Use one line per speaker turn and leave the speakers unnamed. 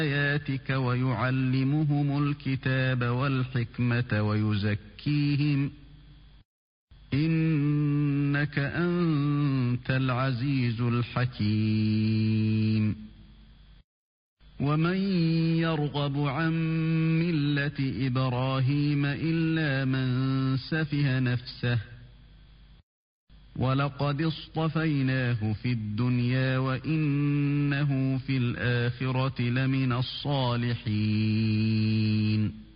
آياتك ويعلمهم الكتاب والحكمة ويزكيهم إنك أنت العزيز الحكيم. ومن يرغب عن ملة إبراهيم إلا من سفه نفسه ولقد اصطفيناه في الدنيا وإنه في الآخرة لمن الصالحين.